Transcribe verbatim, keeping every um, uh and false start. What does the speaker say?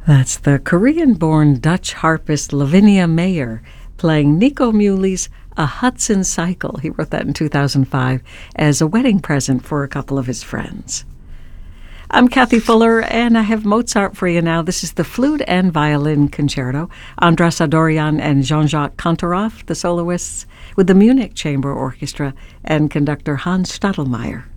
That's the Korean-born Dutch harpist Lavinia Mayer playing Nico Muley's A Hudson Cycle. He wrote that in two thousand five as a wedding present for a couple of his friends. I'm Kathy Fuller, and I have Mozart for you now. This is the Flute and Violin Concerto. Andras Adorjan and Jean-Jacques Kantorov, the soloists, with the Munich Chamber Orchestra and conductor Hans Stadelmeier.